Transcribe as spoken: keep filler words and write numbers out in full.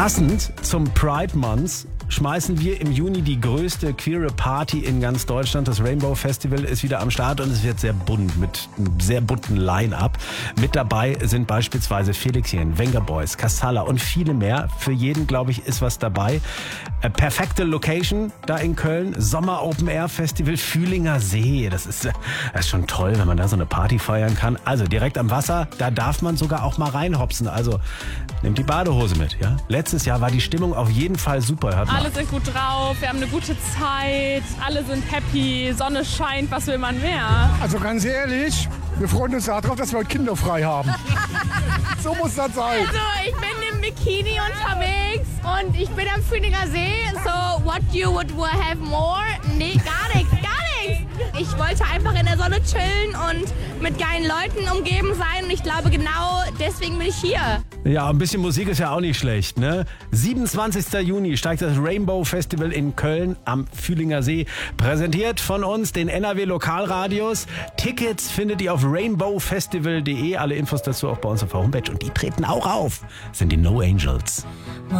Passend zum Pride Month schmeißen wir im Juni die größte queere Party in ganz Deutschland. Das Rainbow Festival ist wieder am Start und es wird sehr bunt mit einem sehr bunten Line-Up. Mit dabei sind beispielsweise Felixchen, Venga Boys, Kassala und viele mehr. Für jeden, glaube ich, ist was dabei. Äh, perfekte Location da in Köln. Sommer Open Air Festival Fühlinger See. Das ist, das ist schon toll, wenn man da so eine Party feiern kann. Also direkt am Wasser, da darf man sogar auch mal reinhopsen. Also nehmt die Badehose mit. Ja? Letztes Jahr war die Stimmung auf jeden Fall super. Hört mal. Alle sind gut drauf, wir haben eine gute Zeit, alle sind happy, Sonne scheint, was will man mehr? Also ganz ehrlich, wir freuen uns darauf, dass wir heute Kinder frei haben. So muss das sein. Also ich bin im Bikini unterwegs und ich bin am Fühlinger See. So, what you would have more? Nee, gar nichts, gar nichts. Ich wollte einfach in der Sonne chillen und mit geilen Leuten umgeben sein. Und ich glaube, genau deswegen bin ich hier. Ja, ein bisschen Musik ist ja auch nicht schlecht, ne? siebenundzwanzigsten Juni steigt das Rainbow Festival in Köln am Fühlinger See. Präsentiert von uns, den N R W Lokalradios. Tickets findet ihr auf rainbow festival punkt de. Alle Infos dazu auch bei uns auf der Homepage. Und die treten auch auf. Das sind die No Angels.